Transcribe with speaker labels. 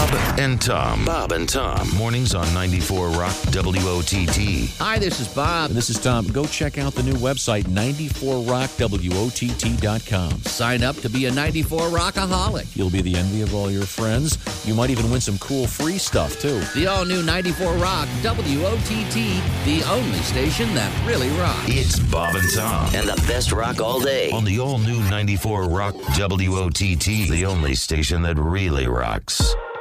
Speaker 1: Bob and Tom. Bob and Tom. Mornings on 94 Rock WOTT.
Speaker 2: Hi, this is Bob.
Speaker 3: This is Tom. Go check out the new website, 94rockwott.com.
Speaker 2: Sign up to be a 94 Rockaholic.
Speaker 3: You'll be the envy of all your friends. You might even win some cool free stuff, too.
Speaker 2: The all-new 94 Rock WOTT, the only station that really rocks.
Speaker 1: It's Bob and Tom.
Speaker 4: And the best rock all day.
Speaker 1: On the all-new 94 Rock WOTT, the only station that really rocks.